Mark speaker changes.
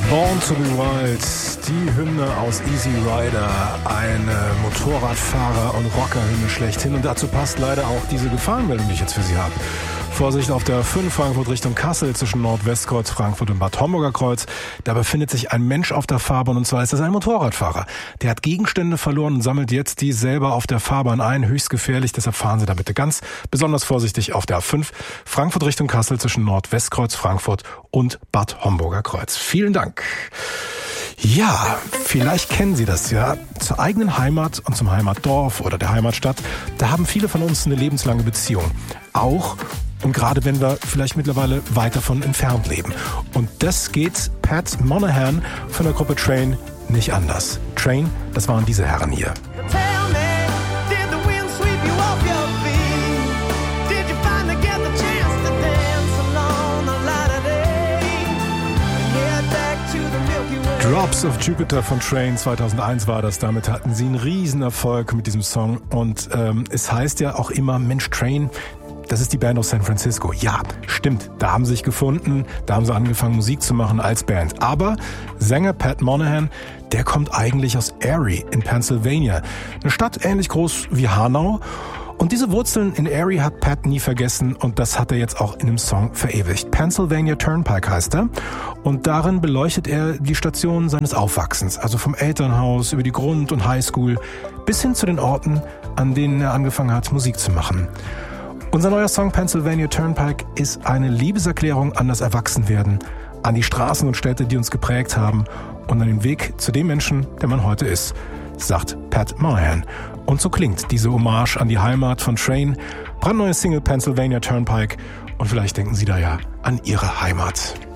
Speaker 1: Born to be Wild, die Hymne aus Easy Rider, eine Motorradfahrer- und Rockerhymne schlechthin. Und dazu passt leider auch diese Gefahrenmeldung, die ich jetzt für Sie habe. Vorsicht auf der 5 Frankfurt Richtung Kassel zwischen Nordwestkreuz, Frankfurt und Bad Homburger Kreuz. Da befindet sich ein Mensch auf der Fahrbahn, und zwar ist das ein Motorradfahrer. Der hat Gegenstände verloren und sammelt jetzt die selber auf der Fahrbahn ein. Höchst gefährlich, deshalb fahren Sie da bitte ganz besonders vorsichtig auf der 5 Frankfurt Richtung Kassel zwischen Nordwestkreuz, Frankfurt und Bad Homburger Kreuz. Vielen Dank. Ja, vielleicht kennen Sie das ja. Zur eigenen Heimat und zum Heimatdorf oder der Heimatstadt, da haben viele von uns eine lebenslange Beziehung. Auch und gerade wenn wir vielleicht mittlerweile weit davon entfernt leben. Und das geht Pat Monahan von der Gruppe Train nicht anders. Train, das waren diese Herren hier. Drops of Jupiter von Train, 2001 war das. Damit hatten sie einen Riesenerfolg mit diesem Song. Und es heißt ja auch immer, Mensch, Train, das ist die Band aus San Francisco. Ja, stimmt. Da haben sie sich gefunden, da haben sie angefangen, Musik zu machen als Band. Aber Sänger Pat Monahan, der kommt eigentlich aus Erie in Pennsylvania. Eine Stadt ähnlich groß wie Hanau. Und diese Wurzeln in Erie hat Pat nie vergessen und das hat er jetzt auch in einem Song verewigt. Pennsylvania Turnpike heißt er und darin beleuchtet er die Stationen seines Aufwachsens, also vom Elternhaus über die Grund- und Highschool bis hin zu den Orten, an denen er angefangen hat, Musik zu machen. Unser neuer Song Pennsylvania Turnpike ist eine Liebeserklärung an das Erwachsenwerden, an die Straßen und Städte, die uns geprägt haben und an den Weg zu dem Menschen, der man heute ist, sagt Pat Monahan. Und so klingt diese Hommage an die Heimat von Train, brandneue Single Pennsylvania Turnpike und vielleicht denken Sie da ja an Ihre Heimat.